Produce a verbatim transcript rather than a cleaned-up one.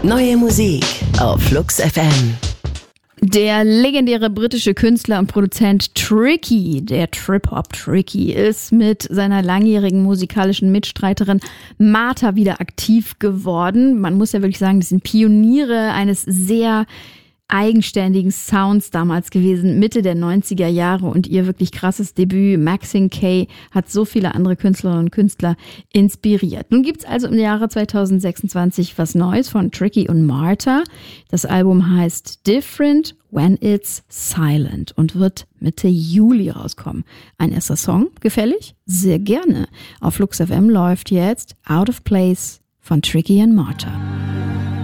Neue Musik auf Flux F M. Der legendäre britische Künstler und Produzent Tricky, der Trip-Hop Tricky, ist mit seiner langjährigen musikalischen Mitstreiterin Martha wieder aktiv geworden. Man muss ja wirklich sagen, das sind Pioniere eines sehr eigenständigen Sounds damals gewesen, Mitte der neunziger Jahre, und ihr wirklich krasses Debüt Maxine K hat so viele andere Künstlerinnen und Künstler inspiriert. Nun gibt's also im Jahre zweitausendsechsundzwanzig was Neues von Tricky und Martha. Das Album heißt Different When It's Silent und wird Mitte Juli rauskommen. Ein erster Song, gefällig? Sehr gerne. Auf Flux F M läuft jetzt Out of Place von Tricky und Martha.